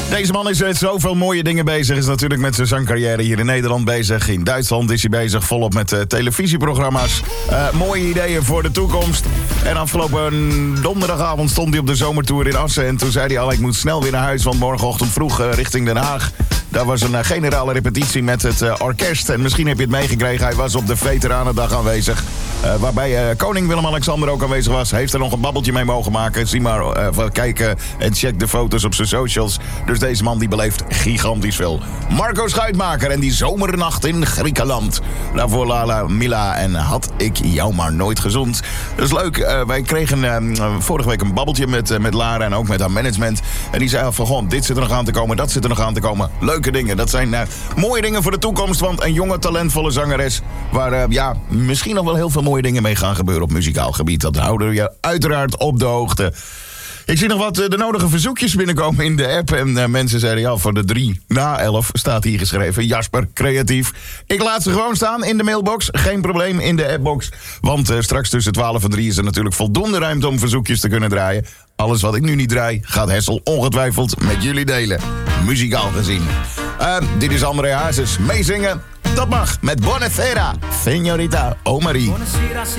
Deze man is met zoveel mooie dingen bezig. Is natuurlijk met zijn zangcarrière hier in Nederland bezig. In Duitsland is hij bezig, volop met televisieprogramma's. Mooie ideeën voor de toekomst. En afgelopen donderdagavond stond hij op de zomertour in Assen. En toen zei hij al, ik moet snel weer naar huis, want morgenochtend vroeg richting Den Haag. Daar was een generale repetitie met het orkest. En misschien heb je het meegekregen, hij was op de Veteranendag aanwezig. Waarbij koning Willem-Alexander ook aanwezig was. Heeft er nog een babbeltje mee mogen maken. Zie maar, kijken en check de foto's op zijn socials. Dus deze man die beleeft gigantisch veel. Marco Schuitmaker en die zomernacht in Griekenland. Daarvoor Lala Mila en Had ik jou maar nooit gezond. Dat is leuk. Wij kregen vorige week een babbeltje met Lara en ook met haar management. En die zei van, gewoon, dit zit er nog aan te komen, dat zit er nog aan te komen. Leuke dingen. Dat zijn mooie dingen voor de toekomst. Want een jonge, talentvolle zangeres, waar misschien nog wel heel veel mooie dingen mee gaan gebeuren op muzikaal gebied. Dat houden we je uiteraard op de hoogte. Ik zie nog wat de nodige verzoekjes binnenkomen in de app. En mensen zeiden, ja, voor de 3 na 11 staat hier geschreven. Jasper, creatief. Ik laat ze gewoon staan in de mailbox. Geen probleem in de appbox. Want straks tussen 12 en 3 is er natuurlijk voldoende ruimte om verzoekjes te kunnen draaien. Alles wat ik nu niet draai, gaat Hessel ongetwijfeld met jullie delen. Muzikaal gezien. Dit is André Hazes. Meezingen, dat mag. Met Buonasera, Signorita Omari.